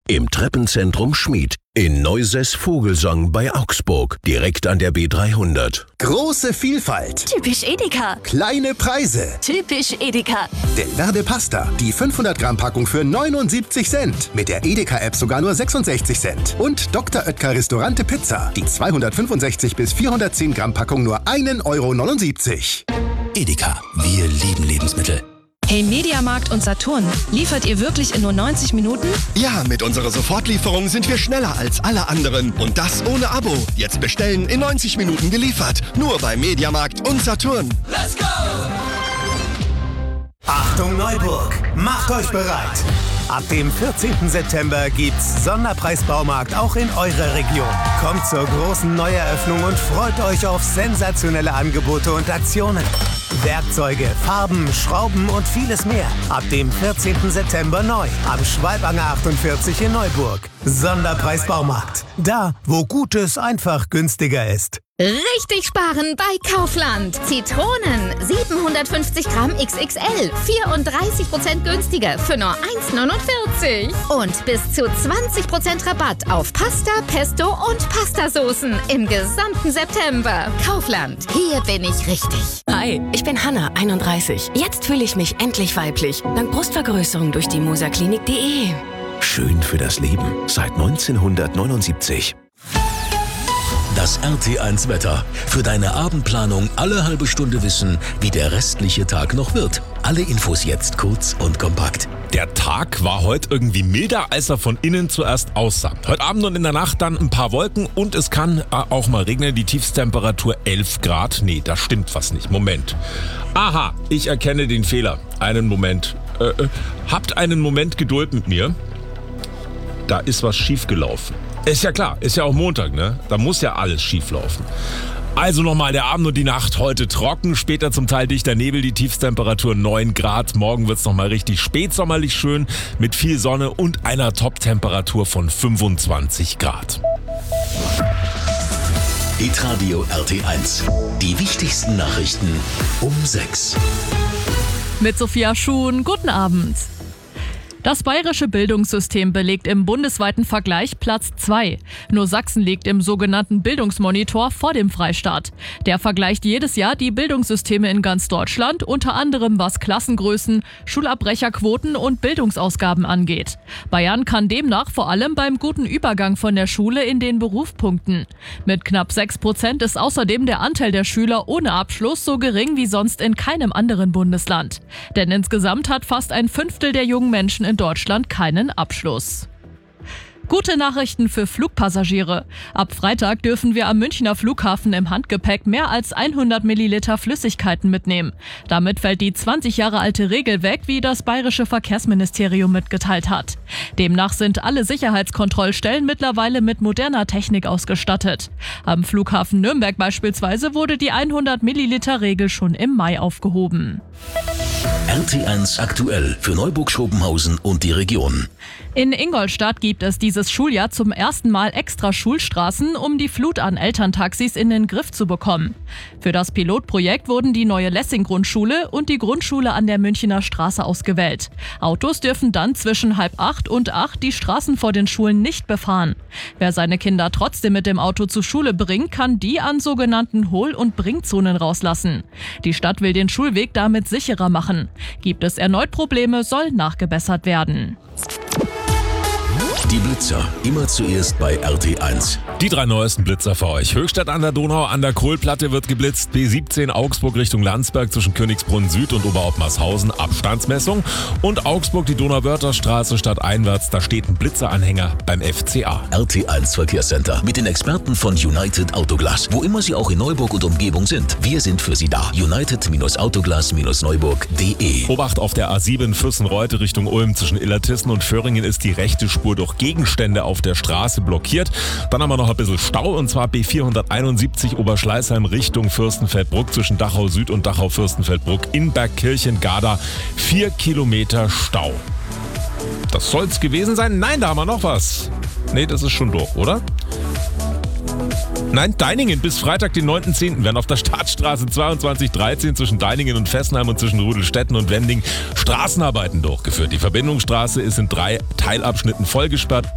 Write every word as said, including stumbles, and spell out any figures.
im Treppenzentrum Schmied, in Neuses-Vogelsang bei Augsburg, direkt an der B dreihundert. Große Vielfalt. Typisch Edeka. Kleine Preise. Typisch Edeka. Delverde Pasta, die fünfhundert Gramm Packung für neunundsiebzig Cent. Mit der Edeka-App sogar nur sechsundsechzig Cent. Und Doktor Oetker Restaurante Pizza, die zweihundertfünfundsechzig bis vierhundertzehn Gramm Packung nur ein Euro neunundsiebzig. Edeka, wir lieben Lebensmittel. Hey Mediamarkt und Saturn, liefert ihr wirklich in nur neunzig Minuten? Ja, mit unserer Sofortlieferung sind wir schneller als alle anderen. Und das ohne Abo. Jetzt bestellen, in neunzig Minuten geliefert. Nur bei Mediamarkt und Saturn. Let's go! Achtung Neuburg, macht euch bereit. Ab dem vierzehnten September gibt's Sonderpreis-Baumarkt auch in eurer Region. Kommt zur großen Neueröffnung und freut euch auf sensationelle Angebote und Aktionen. Werkzeuge, Farben, Schrauben und vieles mehr. Ab dem vierzehnten September neu am Schwalbanger achtundvierzig in Neuburg. Sonderpreis-Baumarkt. Da, wo Gutes einfach günstiger ist. Richtig sparen bei Kaufland. Zitronen siebenhundertfünfzig Gramm X X L, vierunddreißig Prozent günstiger für nur eins neunundvierzig. Und bis zu zwanzig Prozent Rabatt auf Pasta, Pesto und Pastasoßen im gesamten September. Kaufland, hier bin ich richtig. Hi, ich bin Hanna, einunddreißig. Jetzt fühle ich mich endlich weiblich. Dank Brustvergrößerung durch die moserklinik punkt de. Schön für das Leben seit neunzehnhundertneunundsiebzig. Das R T eins Wetter. Für deine Abendplanung alle halbe Stunde wissen, wie der restliche Tag noch wird. Alle Infos jetzt kurz und kompakt. Der Tag war heute irgendwie milder, als er von innen zuerst aussah. Heute Abend und in der Nacht dann ein paar Wolken und es kann auch mal regnen. Die Tiefstemperatur elf Grad. Nee, da stimmt was nicht. Moment. Aha, ich erkenne den Fehler. Einen Moment. Äh, äh, habt einen Moment Geduld mit mir. Da ist was schiefgelaufen. Ist ja klar, ist ja auch Montag, ne? Da muss ja alles schief laufen. Also nochmal der Abend und die Nacht heute trocken, später zum Teil dichter Nebel, die Tiefstemperatur neun Grad. Morgen wird's nochmal richtig spätsommerlich schön mit viel Sonne und einer Top-Temperatur von fünfundzwanzig Grad. Hitradio R T eins. Die wichtigsten Nachrichten um sechs. Mit Sophia Schuhn, guten Abend. Das bayerische Bildungssystem belegt im bundesweiten Vergleich Platz zwei. Nur Sachsen liegt im sogenannten Bildungsmonitor vor dem Freistaat. Der vergleicht jedes Jahr die Bildungssysteme in ganz Deutschland, unter anderem was Klassengrößen, Schulabbrecherquoten und Bildungsausgaben angeht. Bayern kann demnach vor allem beim guten Übergang von der Schule in den Beruf punkten. Mit knapp sechs Prozent ist außerdem der Anteil der Schüler ohne Abschluss so gering wie sonst in keinem anderen Bundesland. Denn insgesamt hat fast ein Fünftel der jungen Menschen in Deutschland keinen Abschluss. Gute Nachrichten für Flugpassagiere. Ab Freitag dürfen wir am Münchner Flughafen im Handgepäck mehr als hundert Milliliter Flüssigkeiten mitnehmen. Damit fällt die zwanzig Jahre alte Regel weg, wie das bayerische Verkehrsministerium mitgeteilt hat. Demnach sind alle Sicherheitskontrollstellen mittlerweile mit moderner Technik ausgestattet. Am Flughafen Nürnberg beispielsweise wurde die hundert Milliliter Regel schon im Mai aufgehoben. R T eins aktuell für Neuburg-Schopenhausen und die Region. In Ingolstadt gibt es dieses Schuljahr zum ersten Mal extra Schulstraßen, um die Flut an Elterntaxis in den Griff zu bekommen. Für das Pilotprojekt wurden die neue Lessing-Grundschule und die Grundschule an der Münchener Straße ausgewählt. Autos dürfen dann zwischen halb acht und acht die Straßen vor den Schulen nicht befahren. Wer seine Kinder trotzdem mit dem Auto zur Schule bringt, kann die an sogenannten Hohl- und Bringzonen rauslassen. Die Stadt will den Schulweg damit sicherer machen. Gibt es erneut Probleme, soll nachgebessert werden. Die Blitzer, immer zuerst bei R T eins. Die drei neuesten Blitzer für euch. Höchstadt an der Donau, an der Kohlplatte wird geblitzt. B siebzehn Augsburg Richtung Landsberg zwischen Königsbrunn Süd und Oberhauptmarshausen. Abstandsmessung. Und Augsburg die Donauwörtherstraße stadteinwärts. Da steht ein Blitzeranhänger beim F C A. R T eins Verkehrscenter mit den Experten von United Autoglas. Wo immer Sie auch in Neuburg und Umgebung sind. Wir sind für Sie da. United Autoglas Neuburg punkt de. Obacht auf der A sieben Fürstenreute Richtung Ulm. Zwischen Illertissen und Föhringen ist die rechte Spur durch Gegenstände auf der Straße blockiert. Dann haben wir noch ein bisschen Stau und zwar B vierhunderteinundsiebzig Oberschleißheim Richtung Fürstenfeldbruck zwischen Dachau Süd und Dachau Fürstenfeldbruck in Bergkirchen-Garda. Vier Kilometer Stau. Das soll's gewesen sein. Nein, da haben wir noch was. Nee, das ist schon durch, oder? Nein, Deiningen bis Freitag, den neunten zehnten werden auf der Stadtstraße zweiundzwanzig dreizehn zwischen Deiningen und Fessenheim und zwischen Rudolstetten und Wending Straßenarbeiten durchgeführt. Die Verbindungsstraße ist in drei Teilabschnitten vollgesperrt.